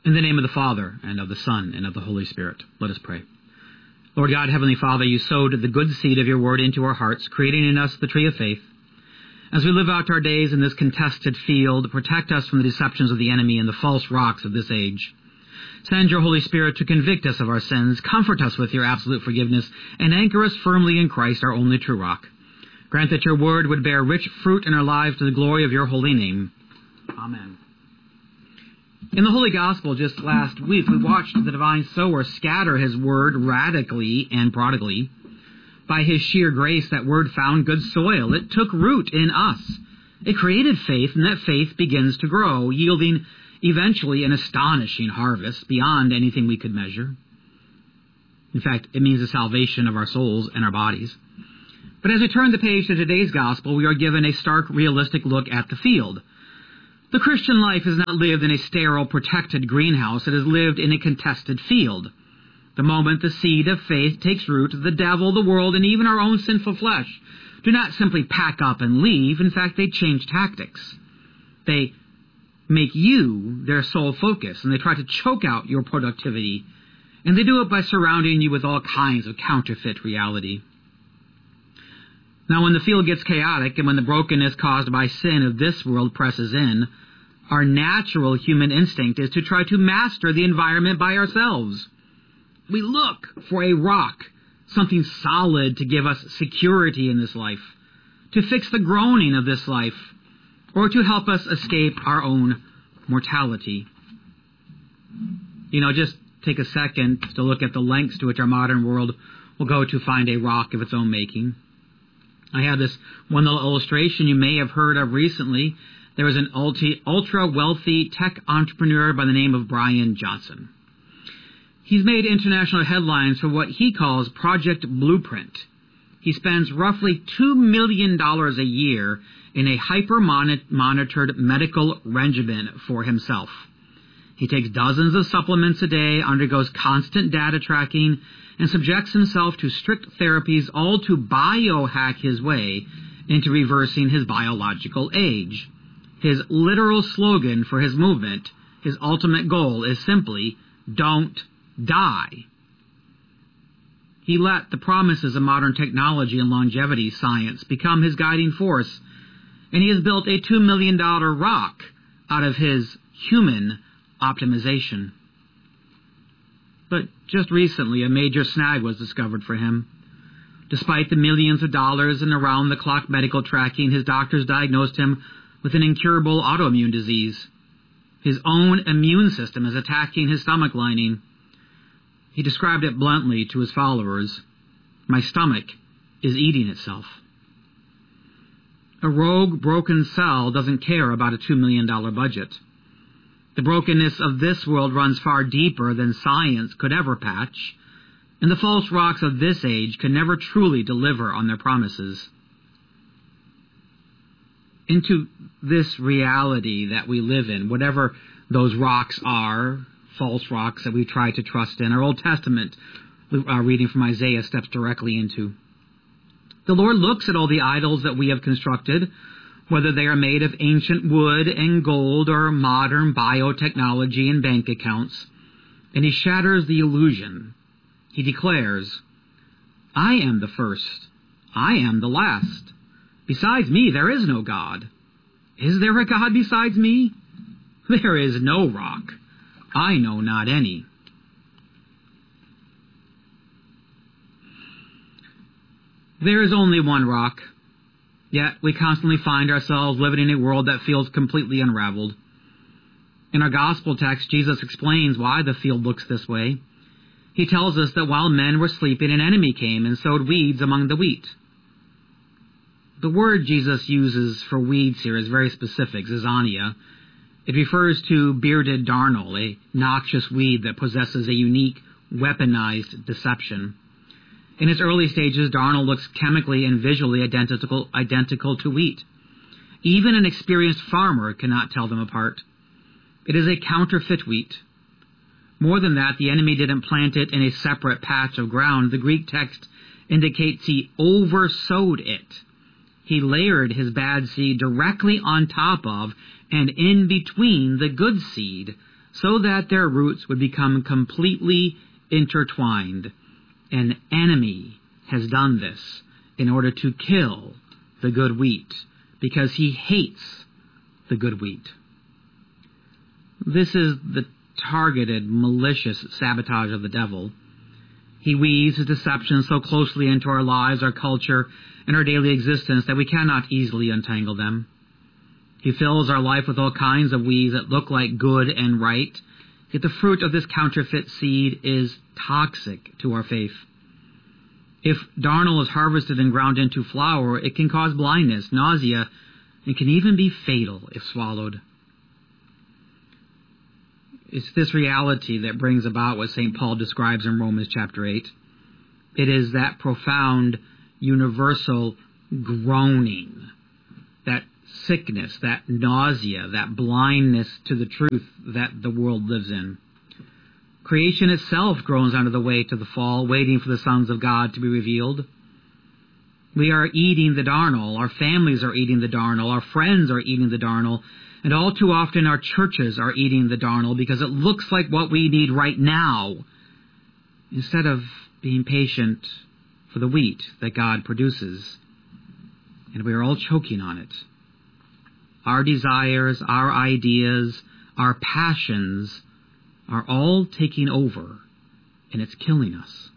In the name of the Father, and of the Son, and of the Holy Spirit, let us pray. Lord God, Heavenly Father, you sowed the good seed of your word into our hearts, creating in us the tree of faith. As we live out our days in this contested field, protect us from the deceptions of the enemy and the false rocks of this age. Send your Holy Spirit to convict us of our sins, comfort us with your absolute forgiveness, and anchor us firmly in Christ, our only true rock. Grant that your word would bear rich fruit in our lives to the glory of your holy name. Amen. In the Holy Gospel just last week, we watched the divine sower scatter his word radically and prodigally. By his sheer grace, that word found good soil. It took root in us. It created faith, and that faith begins to grow, yielding eventually an astonishing harvest beyond anything we could measure. In fact, it means the salvation of our souls and our bodies. But as we turn the page to today's Gospel, we are given a stark, realistic look at the field. The Christian life is not lived in a sterile, protected greenhouse. It is lived in a contested field. The moment the seed of faith takes root, the devil, the world, and even our own sinful flesh do not simply pack up and leave. In fact, they change tactics. They make you their sole focus, and they try to choke out your productivity. And they do it by surrounding you with all kinds of counterfeit reality. Now, when the field gets chaotic and when the brokenness caused by sin of this world presses in, our natural human instinct is to try to master the environment by ourselves. We look for a rock, something solid to give us security in this life, to fix the groaning of this life, or to help us escape our own mortality. Just take a second to look at the lengths to which our modern world will go to find a rock of its own making. I have this one little illustration you may have heard of recently. There was an ultra-wealthy tech entrepreneur by the name of Brian Johnson. He's made international headlines for what he calls Project Blueprint. He spends roughly $2 million a year in a hyper-monitored medical regimen for himself. He takes dozens of supplements a day, undergoes constant data tracking, and subjects himself to strict therapies, all to biohack his way into reversing his biological age. His literal slogan for his movement, his ultimate goal, is simply, don't die. He let the promises of modern technology and longevity science become his guiding force, and he has built a $2 million rock out of his human optimization. But just recently, a major snag was discovered for him. Despite the millions of dollars in around-the-clock medical tracking, his doctors diagnosed him with an incurable autoimmune disease. His own immune system is attacking his stomach lining. He described it bluntly to his followers: "My stomach is eating itself." A rogue, broken cell doesn't care about a $2 million budget. The brokenness of this world runs far deeper than science could ever patch, and the false rocks of this age can never truly deliver on their promises. Into this reality that we live in, whatever those rocks are, false rocks that we try to trust in, our Old Testament reading from Isaiah steps directly into. The Lord looks at all the idols that we have constructed, whether they are made of ancient wood and gold or modern biotechnology and bank accounts, and he shatters the illusion. He declares, "I am the first. I am the last. Besides me, there is no God. Is there a God besides me? There is no rock. I know not any." There is only one rock. Yet we constantly find ourselves living in a world that feels completely unraveled. In our gospel text, Jesus explains why the field looks this way. He tells us that while men were sleeping, an enemy came and sowed weeds among the wheat. The word Jesus uses for weeds here is very specific, zizania. It refers to bearded darnel, a noxious weed that possesses a unique, weaponized deception. In its early stages, darnel looks chemically and visually identical to wheat. Even an experienced farmer cannot tell them apart. It is a counterfeit wheat. More than that, the enemy didn't plant it in a separate patch of ground. The Greek text indicates he oversowed it. He layered his bad seed directly on top of and in between the good seed, so that their roots would become completely intertwined. An enemy has done this in order to kill the good wheat, because he hates the good wheat. This is the targeted, malicious sabotage of the devil. He weaves his deception so closely into our lives, our culture, and our daily existence that we cannot easily untangle them. He fills our life with all kinds of weeds that look like good and right, yet the fruit of this counterfeit seed is toxic to our faith. If darnel is harvested and ground into flour, it can cause blindness, nausea, and can even be fatal if swallowed. It's this reality that brings about what St. Paul describes in Romans chapter 8. It is that profound, universal groaning, that sickness, that nausea, that blindness to the truth that the world lives in. Creation itself groans under the weight of the fall, waiting for the sons of God to be revealed. We are eating the darnel, our families are eating the darnel, our friends are eating the darnel, and all too often our churches are eating the darnel because it looks like what we need right now, instead of being patient for the wheat that God produces. And we are all choking on it. Our desires, our ideas, our passions are all taking over, and it's killing us.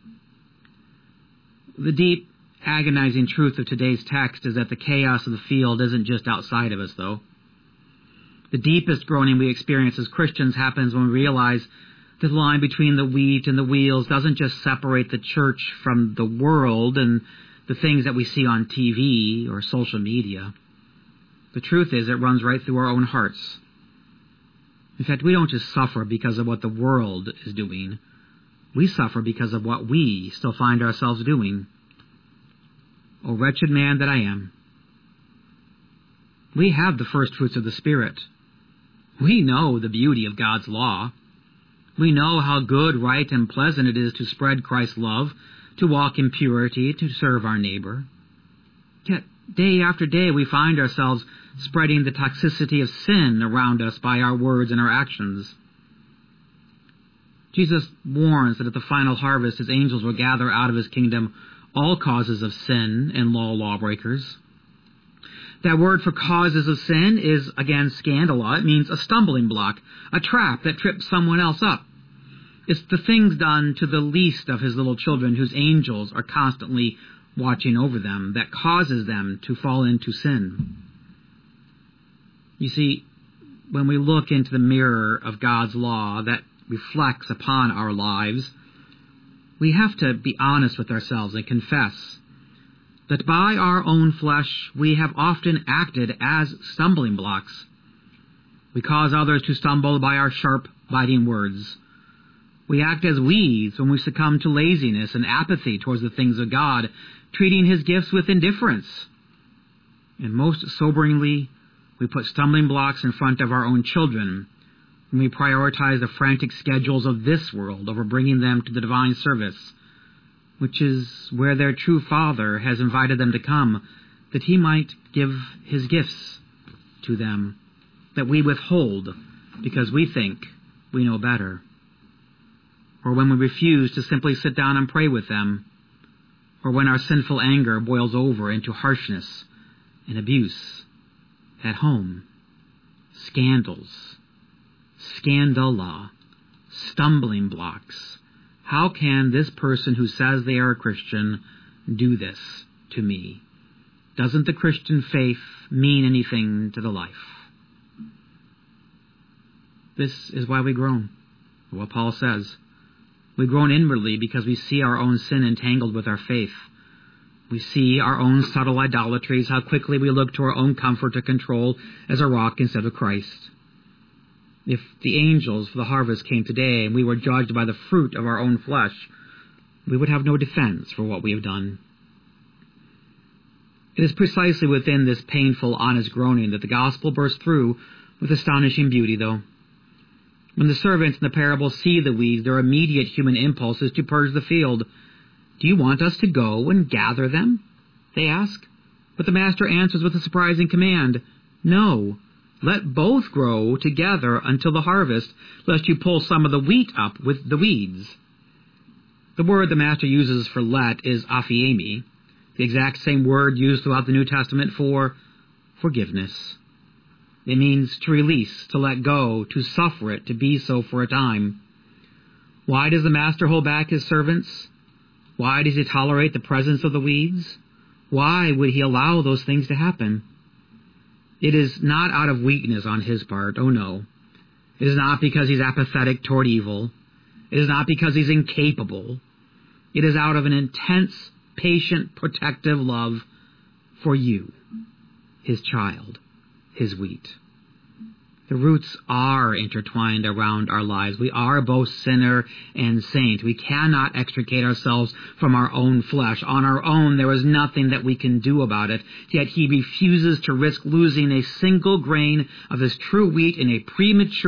The deep, agonizing truth of today's text is that the chaos of the field isn't just outside of us, though. The deepest groaning we experience as Christians happens when we realize that the line between the wheat and the wheels doesn't just separate the church from the world and the things that we see on TV or social media. The truth is, it runs right through our own hearts. In fact, we don't just suffer because of what the world is doing. We suffer because of what we still find ourselves doing. O wretched man that I am. We have the first fruits of the Spirit. We know the beauty of God's law. We know how good, right, and pleasant it is to spread Christ's love, to walk in purity, to serve our neighbor. Yet, day after day, we find ourselves spreading the toxicity of sin around us by our words and our actions. Jesus warns that at the final harvest, his angels will gather out of his kingdom all causes of sin and lawbreakers. That word for causes of sin is, again, scandala. It means a stumbling block, a trap that trips someone else up. It's the things done to the least of his little children whose angels are constantly watching over them that causes them to fall into sin. You see, when we look into the mirror of God's law that reflects upon our lives, we have to be honest with ourselves and confess that by our own flesh we have often acted as stumbling blocks. We cause others to stumble by our sharp, biting words. We act as weeds when we succumb to laziness and apathy towards the things of God, treating his gifts with indifference. And most soberingly, we put stumbling blocks in front of our own children when we prioritize the frantic schedules of this world over bringing them to the divine service, which is where their true Father has invited them to come, that he might give his gifts to them, that we withhold because we think we know better. Or when we refuse to simply sit down and pray with them, or when our sinful anger boils over into harshness and abuse at home, scandals, scandala, stumbling blocks. How can this person who says they are a Christian do this to me? Doesn't the Christian faith mean anything to the life? This is why we groan. What Paul says. We groan inwardly because we see our own sin entangled with our faith. We see our own subtle idolatries, how quickly we look to our own comfort or control as a rock instead of Christ. If the angels for the harvest came today and we were judged by the fruit of our own flesh, we would have no defense for what we have done. It is precisely within this painful, honest groaning that the gospel bursts through with astonishing beauty, though. When the servants in the parable see the weeds, their immediate human impulse is to purge the field. "Do you want us to go and gather them?" they ask. But the master answers with a surprising command. "No, Let both grow together until the harvest, lest you pull some of the wheat up with the weeds. The word the Master uses for let is aphiemi, the exact same word used throughout the New Testament for forgiveness. It means to release, to let go, to suffer it, to be so for a time. Why does the Master hold back his servants? Why does he tolerate the presence of the weeds? Why would he allow those things to happen? It is not out of weakness on his part, oh no. It is not because he's apathetic toward evil. It is not because he's incapable. It is out of an intense, patient, protective love for you, his child, his wheat. The roots are intertwined around our lives. We are both sinner and saint. We cannot extricate ourselves from our own flesh. On our own, there is nothing that we can do about it. Yet he refuses to risk losing a single grain of his true wheat in a premature